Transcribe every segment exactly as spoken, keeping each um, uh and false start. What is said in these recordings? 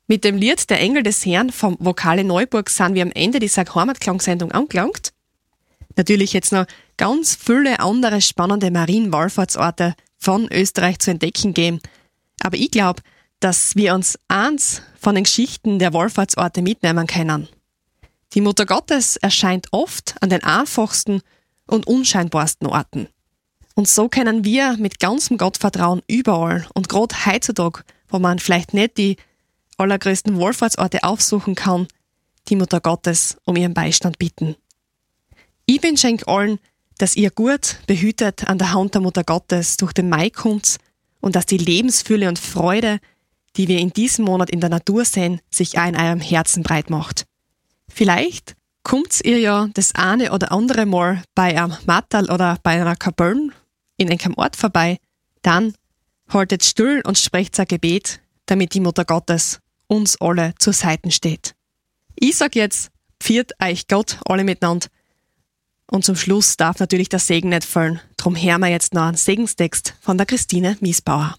Mit dem Lied Der Engel des Herrn vom Vokale Neuburg sind wir am Ende dieser Heimatklang-Sendung angelangt. Natürlich jetzt noch ganz viele andere spannende Marienwallfahrtsorte von Österreich zu entdecken geben. Aber ich glaube, dass wir uns eins von den Geschichten der Wallfahrtsorte mitnehmen können. Die Mutter Gottes erscheint oft an den einfachsten und unscheinbarsten Orten. Und so können wir mit ganzem Gottvertrauen überall und gerade heutzutage, wo man vielleicht nicht die allergrößten Wallfahrtsorte aufsuchen kann, die Mutter Gottes um ihren Beistand bitten. Ich wünsche euch allen, dass ihr gut behütet an der Hand der Mutter Gottes durch den Mai kommt und dass die Lebensfülle und Freude, die wir in diesem Monat in der Natur sehen, sich auch in eurem Herzen breit macht. Vielleicht kommt ihr ja das eine oder andere Mal bei einem Matterl oder bei einer Kapelle in einem Ort vorbei, dann haltet still und sprecht ein Gebet, damit die Mutter Gottes uns alle zur Seite steht. Ich sag jetzt, pfiat euch Gott alle miteinander. Und zum Schluss darf natürlich der Segen nicht fehlen. Drum hören wir jetzt noch einen Segenstext von der Christine Miesbauer.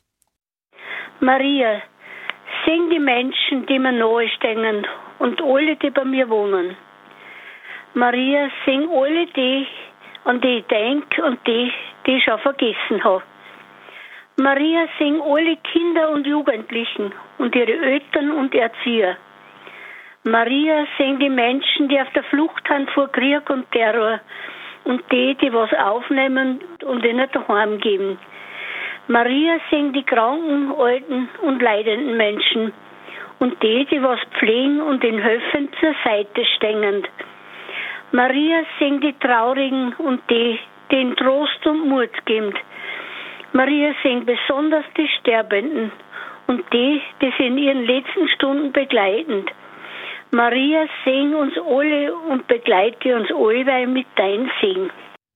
Maria, sing die Menschen, die mir nahe stehen und alle, die bei mir wohnen. Maria, sing alle die, an die ich denke und die, die ich schon vergessen habe. Maria, sing alle Kinder und Jugendlichen und ihre Eltern und Erzieher. Maria, sing die Menschen, die auf der Flucht sind vor Krieg und Terror und die, die was aufnehmen und ihnen daheim geben. Maria, sing die kranken, alten und leidenden Menschen und die, die was pflegen und ihnen helfen zur Seite stehen. Maria, sing die Traurigen und die, denen Trost und Mut geben. Maria, sing besonders die Sterbenden und die, die sie in ihren letzten Stunden begleiten. Maria, sing uns alle und begleite uns allweil mit deinem Segen.